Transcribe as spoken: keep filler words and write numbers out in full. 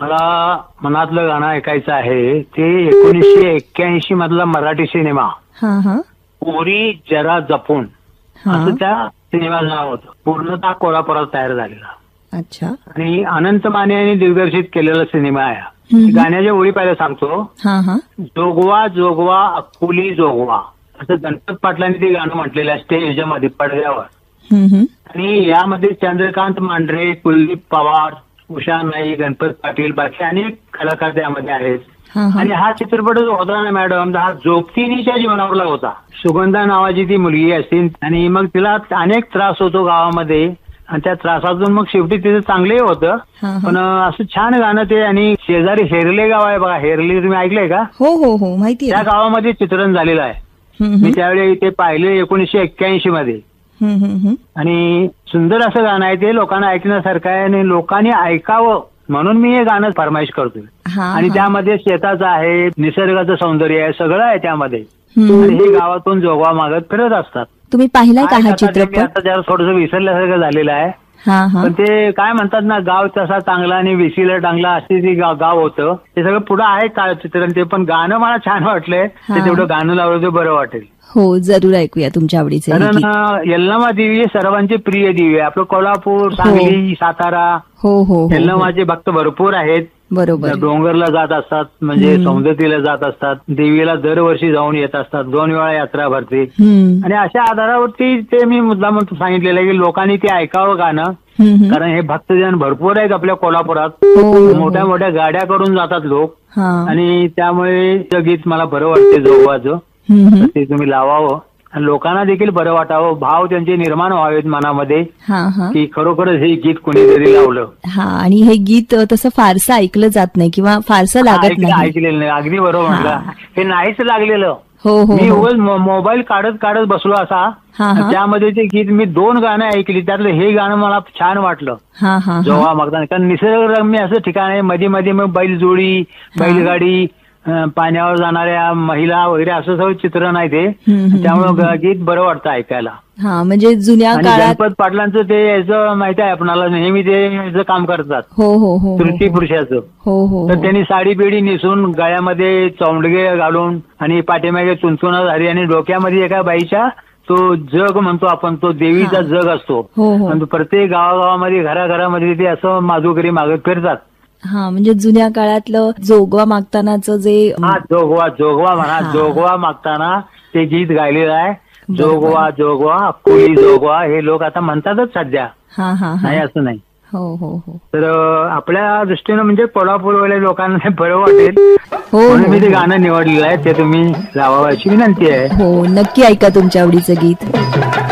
मला मनातलं गाणं ऐकायचं आहे ते एकोणीसशे एक्क्याऐंशी मधला मराठी सिनेमा हा हा पोरी जरा जपून हा असं त्या सिनेमाचं नाव होतं. पूर्णतः कोल्हापुरात तयार झालेला अच्छा आणि अनंत माने यांनी दिग्दर्शित केलेला सिनेमा आहे. हम्म. गाण्याच्या ओळी पहिला सांगतो. हा हा जोगवा जोगवा अक्कुली जोगवा असं गणपत पाटलांनी ते गाणं म्हटलेलं आहे स्टेजच्या मध्ये पडद्यावर. हम्म, हम्म. आणि यामध्ये चंद्रकांत मांढरे, कुलदीप पवार, उषा नाईक, गणपत पाटील बाकी अनेक कलाकार त्यामध्ये आहेत. हा हा आणि हा चित्रपट जो होता ना मॅडम हा जोगतिनीच्या जीवनावरला होता. सुगंधा नावाची ती मुलगी असते आणि मग तिला अनेक त्रास होतो गावामध्ये आणि त्या त्रासातून मग शेवटी तिचं चांगलंही होतं. हा, हा. पण असं छान गाणं ते आणि शेजारी हेरले गाव आहे बघा. हेरले तुम्ही ऐकलंय का? हो हो हो माहिती त्या आहे. गावामध्ये चित्रण झालेलं आहे. हम्म, मी हम्म. त्यावेळी ते पाहिले एकोणीसशे एक्क्याऐंशी मध्ये. हम्म, हम्म, हम्म. आणि सुंदर असं गाणं आहे ते लोकांना ऐकण्यासारखं आहे आणि लोकांनी ऐकावं म्हणून मी हे गाणं फरमाईश करतोय. हा, आणि हा. त्यामध्ये शेताचं आहे, निसर्गाचं सौंदर्य आहे, सगळं आहे त्यामध्ये. हम्म. आणि हे गावातून जोगवा मागत फिरत असतात. तुम्ही पाहिलाय का काय हा करतात ते मी चित्रपट? आता जरा थोडंसं विसरल्यासारखं झालेलं आहे. हा हा पण ते काय म्हणतात ना गाव तसा चांगला आणि विसीला टांगला असे ते गाव गाव होतं. ते सगळं पुढं आहे का चित्रण ते पण गाणं मला छान वाटलंय. हा. ते तेवढं गाणं लावलं ते बरं वाटेल. हो जरूर ऐकूया तुमच्या आवडीचे हे कारण गीत. अं, यल्लमा देवी हे सर्वांची प्रिय देवी आहे. आपलं कोल्हापूर, सांगली, सातारा हो हो हो, हो यल्लमाचे भक्त भरपूर आहेत. बरोबर. डोंगरला जात असतात म्हणजे हम्म. सौंदतीला जात असतात. देवीला दरवर्षी जाऊन येत असतात. दोन वेळा यात्रा भरते. हम्म, आणि अशा आधारावरती ते मी मुद्दाम सांगितलेलं आहे की लोकांनी ते ऐकावं गाणं. हम्म, हम्म. कारण हे भक्तजन भरपूर आहेत आपल्या कोल्हापुरात. हो, हो, हो. मोठ्या मोठ्या गाड्या करून जातात लोक. हा. आणि त्यामुळे ते गीत मला बरं वाटते जोगवाचं. हम्म, तर हम्म. ते तुम्ही लावावं आणि लोकांना देखील बरं वाटावं. भाव त्यांचे निर्माण व्हावेत मनामध्ये हा हा की खरोखरच हे गीत कोणीतरी लावलं. हा आणि हे गीत अ, तसं फारसं ऐकलं जात नाही किंवा फारसं लागत ऐकलं नाही. ऐकलेलं नाही. अगदी बरोबर हा. म्हटलं. हे नाहीच लागलेलं. हो हो मी हो. उगाच मो- मोबाईल काढत काढत बसलो असा. हा, आणि हा. त्यामध्ये ते गीत मी दोन गाणं ऐकली. त्यातलं हे गाणं मला छान वाटलं. हा हा हा जोगवा मागताना कारण निसर्गरम्य असं ठिकाण आहे. मध्ये मध्ये मग बैलजोडी, बैलगाडी, अं, पाण्यावर जाणाऱ्या महिला वगैरे असं सगळं चित्रण आहे ते. हम्म, हम्म, त्यामुळे हम्म. गीत बरं वाटतं ऐकायला. हा म्हणजे जुन्या आणि काळात. गणपत पाटलांचं ते याचं माहिती आहे आपणाला नेहमी ते याचं काम करतात हो हो हो तृतीय हो पुरुषाचं. हो हो तर हो. त्यांनी साडी बिडी नेसून गळ्यामध्ये चौंडगे घालून आणि पाठीमागे चुनचुना झाली आणि डोक्यामध्ये एका बाईच्या तो जग म्हणतो आपण तो देवीचा हा. जग असतो. हो हो आणि तो प्रत्येक गावागावामध्ये घराघरामध्ये ते असं माजूकरी मागत फिरतात. हा म्हणजे जुन्या काळातलं जोगवा मागतानाचं जे हा जोगवा जोगवा म्हणा. हा. जोगवा मागताना ते गीत गायलेलं आहे. बरोबर. जोगवा जोगवा कुळी जोगवा हे लोक आता म्हणतातच सध्या. हा हा नाही हा असं नाही. हो हो हो तर अं, आपल्या दृष्टीनं म्हणजे कोल्हापूरवाल्या लोकांना बरं वाटेल हो म्हणून मी ते हो गाणं निवडलेलं आहे. ते तुम्ही लावावं अशी विनंती आहे. हो नक्की ऐका तुमच्या आवडीचं गीत.